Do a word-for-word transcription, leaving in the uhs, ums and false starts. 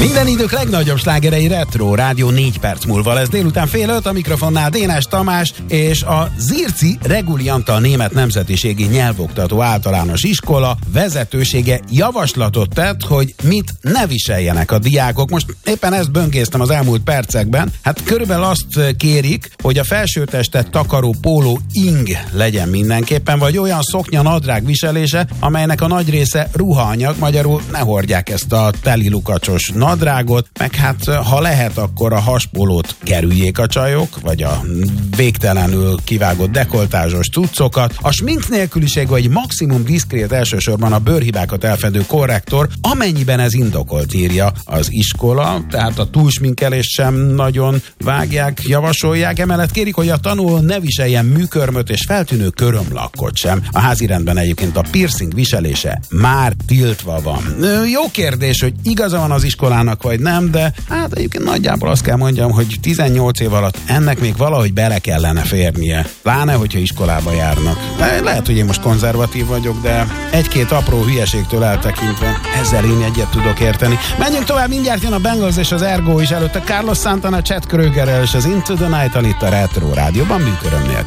Minden idők legnagyobb slágerei Retro Rádió négy perc múlva lesz délután fél öt, a mikrofonnál Dénes Tamás és a Zirci Reguli Antal német nemzetiségi nyelvoktató általános iskola vezetősége javaslatot tett, hogy mit ne viseljenek a diákok. Most éppen ezt böngésztem az elmúlt percekben. Hát körülbelül azt kérik, hogy a felsőtestet takaró póló ing legyen mindenképpen, vagy olyan szoknya nadrág viselése, amelynek a nagy része ruhaanyag, magyarul ne hordják ezt a teli lukacsos nadrágot, meg hát ha lehet, akkor a haspólót kerüljék a csajok, vagy a végtelenül kivágott dekoltázsos cuccokat. A smink nélküliség vagy maximum diszkrét, elsősorban a bőrhibákat elfedő korrektor, amennyiben ez indokolt, írja az iskola, tehát a túlsminkelést sem nagyon vágják, javasolják. Emellett kérik, hogy a tanuló ne viseljen műkörmöt és feltűnő körömlakkot sem. A házirendben egyébként a piercing viselése már tiltva van. Jó kérdés, hogy igaza van az iskolának vagy nem, de hát egyébként nagyjából azt kell mondjam, hogy tizennyolc év alatt ennek még valahogy bele kellene férnie. Pláne, hogyha iskolába járnak. De lehet, hogy én most konzervatív vagyok, de egy-két apró hülyeségtől eltekintve ezzel én egyet tudok érteni. Menjünk tovább, mindjárt jön a Bengals és az Ergo is, előtte Carlos Santana, Chad Kroegerrel és az Into the Night-al itt a Retro Rádióban műköröm nélkül.